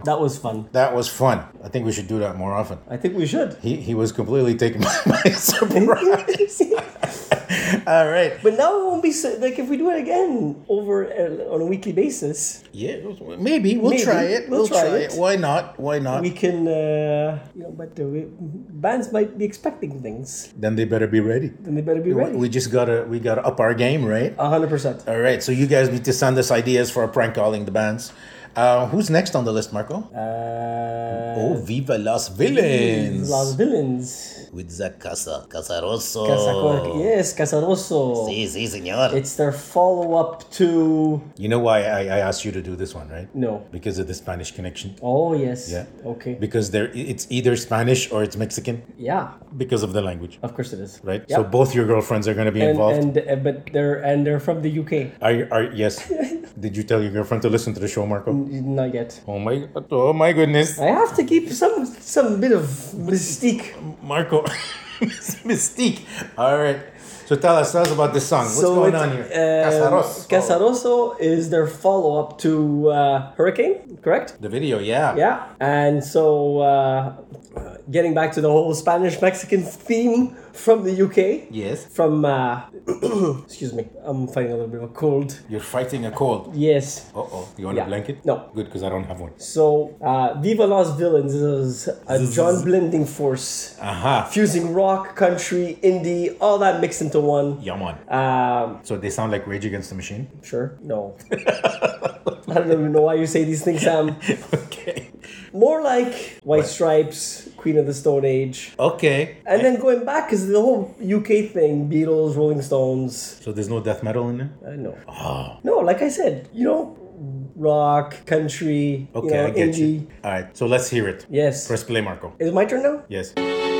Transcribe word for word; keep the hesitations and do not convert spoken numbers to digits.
That was fun. That was fun. I think we should do that more often. I think we should. He he was completely taken by surprise. All right. But now it won't be so, like if we do it again over uh, on a weekly basis. Yeah, maybe we'll Maybe. try it. We'll We'll, try try, it. it. Why not? Why not? We can, uh, you know, but uh, we, bands might be expecting things. Then they better be ready. Then they better be ready. We just gotta we gotta up our game, right? A hundred percent. All right. So you guys need to send us ideas for prank calling the bands. Uh, who's next on the list, Marco? Uh, oh, Viva Las Villains! Las Villains. With the Casa Casaroso. Casa, yes, Casaroso. Sí, sí, señor. It's their follow-up to... You know why I, I asked you to do this one, right? No. Because of the Spanish connection. Oh, yes. Yeah. Okay. Because there, it's either Spanish or it's Mexican. Yeah. Because of the language. Of course it is. Right? Yep. So both your girlfriends are going to be And, involved. and uh, but they're and they're from the U K. Are you, are yes? Did you tell your girlfriend to listen to the show, Marco? Not yet. Oh my! Oh my goodness, I have to keep some some bit of mystique. Marco, Mystique. All right. So tell us, tell us about this song. What's So going it- on here? um, Casaroso. Casaroso is their follow-up to uh, Hurricane, correct? The video, yeah. Yeah. And so, uh, getting back to the whole Spanish-Mexican theme from the U K. Yes. From, uh, excuse me, I'm fighting a little bit of a cold. You're fighting a cold. Yes. Uh oh. You want Yeah. a blanket? No. Good, because I don't have one. So, uh, Viva Las Villains is a John blending force, Aha. fusing rock, country, indie, all that mixed into one. Yeah, man. Um, So they sound like Rage Against the Machine? sure, no. I don't even know why you say these things, Sam. Okay. More like White Stripes, Queen of the Stone Age. Okay. And then going back, because the whole U K thing, Beatles, Rolling Stones. So there's no death metal in there? I know. Oh. No, like I said, you know, rock, country, Okay, you know, I get indie. you. All right. So let's hear it. Yes. Press play, Marco. Is it my turn now? Yes.